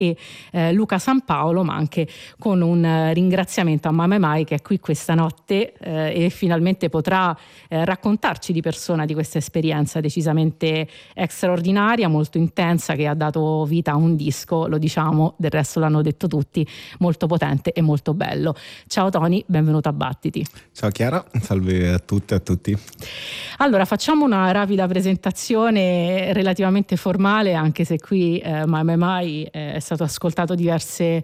e Luca San Paolo, ma anche con un ringraziamento a Mai Mai che è qui questa notte e finalmente potrà raccontarci di persona di questa esperienza decisamente straordinaria, molto intensa, che ha dato vita a un disco, lo diciamo, del resto l'hanno detto tutti, molto potente e molto bello. Ciao Tony, benvenuto a Battiti. Ciao Chiara, salve a tutte e a tutti. Allora, facciamo una rapida presentazione relativamente formale, anche se qui Mai Mai è stato ascoltato diverse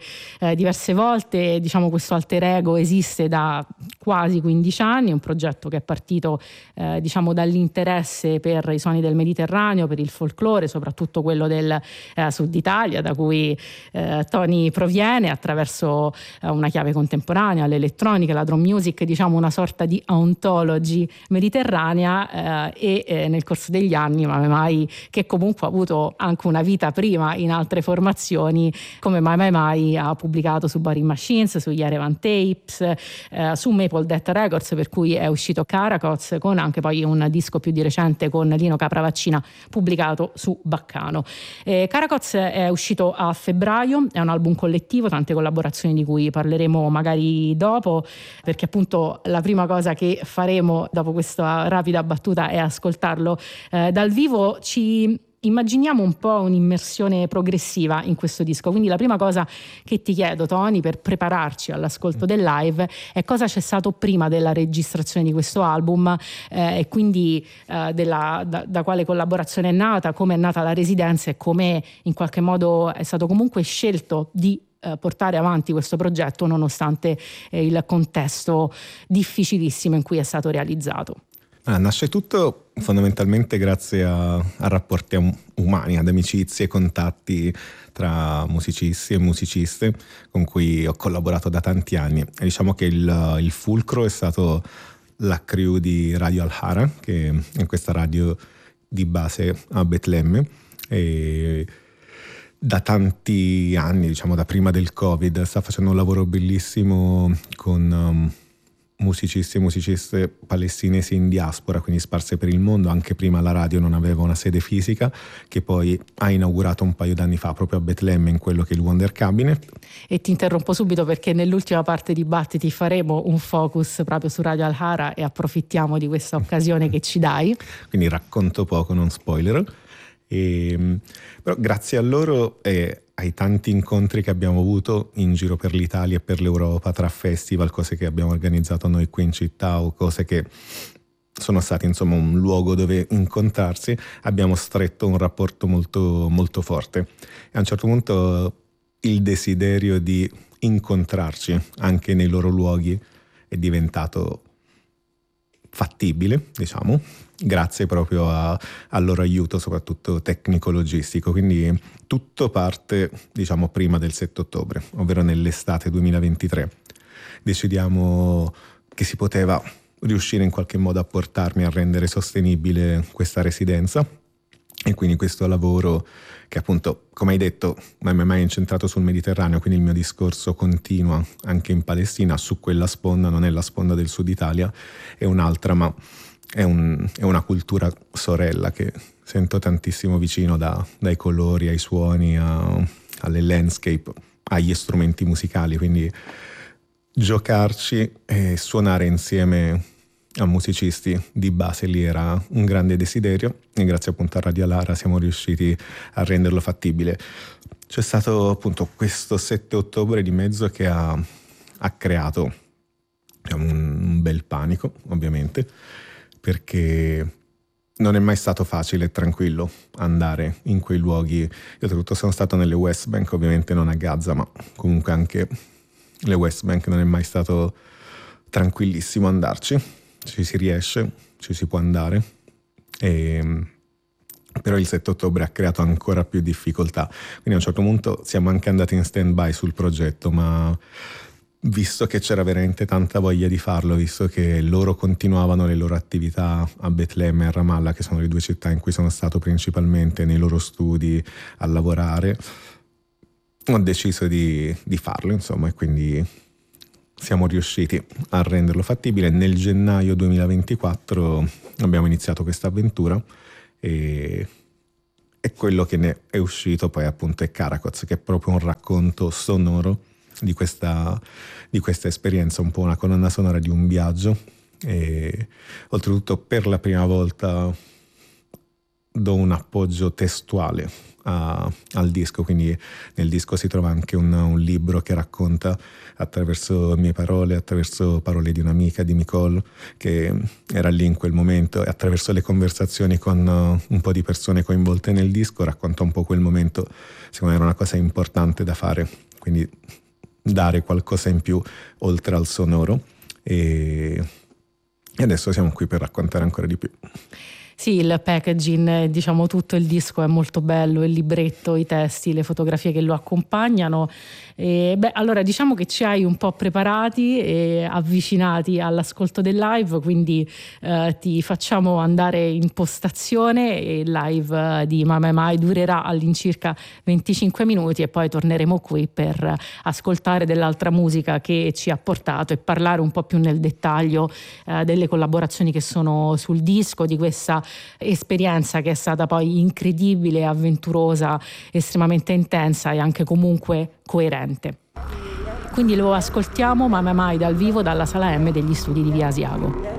volte. Diciamo, questo alter ego esiste da quasi 15 anni, un progetto che è partito diciamo dall'interesse per i suoni del Mediterraneo, per il folklore, soprattutto quello del Sud Italia, da cui Tony proviene, attraverso una chiave contemporanea, l'elettronica, la drum music, diciamo una sorta di ontology mediterranea, e nel corso degli anni Mai Mai, che comunque ha avuto anche una vita prima in altre formazioni, come Mai Mai ha pubblicato su Boring Machines, su Yerevan Tapes, su Maple Death Records, per cui è uscito Caracots, con anche poi un disco più di recente con Lino Capravaccina pubblicato su Baccano. Caracots è uscito a febbraio, è un album collettivo, tante collaborazioni di cui parleremo magari dopo, perché appunto la prima cosa che faremo dopo questa rapida battuta è ascoltarlo dal vivo. Ci immaginiamo un po' un'immersione progressiva in questo disco, quindi la prima cosa che ti chiedo, Tony, per prepararci all'ascolto del live, è cosa c'è stato prima della registrazione di questo album, e quindi da quale collaborazione è nata, come è nata la residenza e come in qualche modo è stato comunque scelto di portare avanti questo progetto nonostante il contesto difficilissimo in cui è stato realizzato. Nasce tutto fondamentalmente grazie a rapporti umani, ad amicizie e contatti tra musicisti e musiciste con cui ho collaborato da tanti anni. E diciamo che il fulcro è stato la crew di Radio Al-Hara, che è questa radio di base a Betlemme, e da tanti anni, diciamo da prima del Covid, sta facendo un lavoro bellissimo con musicisti e musiciste palestinesi in diaspora, quindi sparse per il mondo. Anche prima la radio non aveva una sede fisica, che poi ha inaugurato un paio d'anni fa proprio a Betlemme, in quello che è il Wonder Cabinet. E ti interrompo subito perché nell'ultima parte di Battiti faremo un focus proprio su Radio Al-Hara e approfittiamo di questa occasione che ci dai. Quindi racconto poco, non spoiler. Però grazie a loro e ai tanti incontri che abbiamo avuto in giro per l'Italia e per l'Europa, tra festival, cose che abbiamo organizzato noi qui in città o cose che sono stati insomma un luogo dove incontrarsi, abbiamo stretto un rapporto molto, molto forte. E a un certo punto il desiderio di incontrarci anche nei loro luoghi è diventato fattibile, diciamo, grazie proprio al loro aiuto, soprattutto tecnico-logistico. Quindi tutto parte, diciamo, prima del 7 ottobre, ovvero nell'estate 2023. Decidiamo che si poteva riuscire in qualche modo a portarmi a rendere sostenibile questa residenza, e quindi questo lavoro che appunto, come hai detto, Mai Mai è incentrato sul Mediterraneo, quindi il mio discorso continua anche in Palestina, su quella sponda. Non è la sponda del Sud Italia, è un'altra, ma è una cultura sorella che sento tantissimo vicino, dai colori, ai suoni, alle landscape, agli strumenti musicali. Quindi giocarci e suonare insieme a musicisti di base lì era un grande desiderio, e grazie appunto a Radio Al-Hara siamo riusciti a renderlo fattibile. C'è stato appunto questo 7 ottobre di mezzo che ha creato, diciamo, un bel panico, ovviamente, perché non è mai stato facile e tranquillo andare in quei luoghi. Io oltretutto sono stato nelle West Bank, ovviamente non a Gaza, ma comunque anche le West Bank non è mai stato tranquillissimo andarci. Ci si riesce, ci si può andare, però il 7 ottobre ha creato ancora più difficoltà. Quindi a un certo punto siamo anche andati in stand-by sul progetto, ma visto che c'era veramente tanta voglia di farlo, visto che loro continuavano le loro attività a Betlemme e a Ramallah, che sono le due città in cui sono stato principalmente nei loro studi a lavorare, ho deciso di farlo, insomma, e quindi siamo riusciti a renderlo fattibile. Nel gennaio 2024 abbiamo iniziato questa avventura e E quello che ne è uscito poi appunto è Karakoz, che è proprio un racconto sonoro di questa esperienza, un po' una colonna sonora di un viaggio. E oltretutto per la prima volta do un appoggio testuale al disco, quindi nel disco si trova anche un libro che racconta attraverso mie parole, attraverso parole di un'amica di Nicole che era lì in quel momento, e attraverso le conversazioni con un po' di persone coinvolte nel disco racconta un po' quel momento. Secondo me era una cosa importante da fare, quindi dare qualcosa in più oltre al sonoro, e adesso siamo qui per raccontare ancora di più. Sì, il packaging, diciamo tutto il disco è molto bello, il libretto, i testi, le fotografie che lo accompagnano. Allora diciamo che ci hai un po' preparati e avvicinati all'ascolto del live, quindi ti facciamo andare in postazione, e il live di My My My durerà all'incirca 25 minuti e poi torneremo qui per ascoltare dell'altra musica che ci ha portato e parlare un po' più nel dettaglio delle collaborazioni che sono sul disco, di questa esperienza che è stata poi incredibile, avventurosa, estremamente intensa e anche comunque coerente. Quindi lo ascoltiamo My My My dal vivo dalla sala M degli studi di Via Asiago.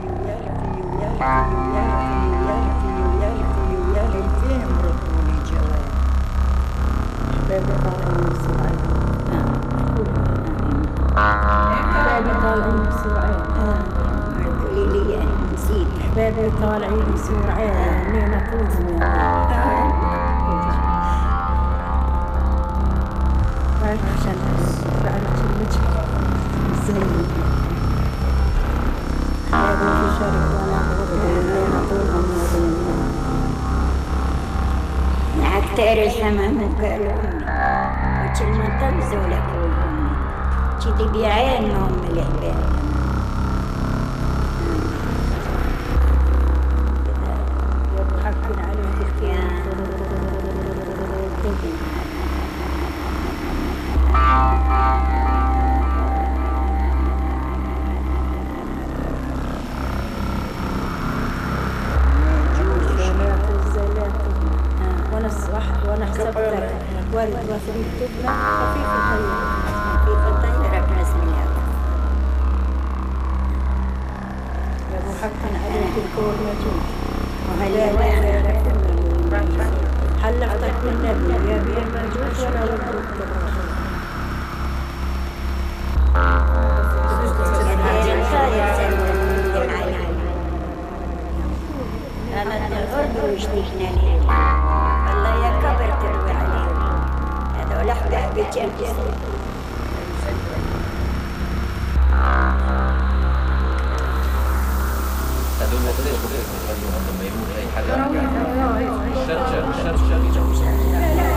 بابي طالعين بسرعة نيمتون عشان بعرف المجهر زي هذا في شرق نيمتون نعكتر الحمام وكالون وكلمة تنزل لكم كذي بعينهم العباد وانا حسبتك ورد وفريد تبنى خفيف الطيرة برسم اليد يا ابو حقا عليك الكور مجوج وهلا حلفتك بالنبي يا بيه مجوج ولا ودك أنا الأردن وجدينا ليه والله يا كبر تروي عليهم هذول أحباب جنبي هذول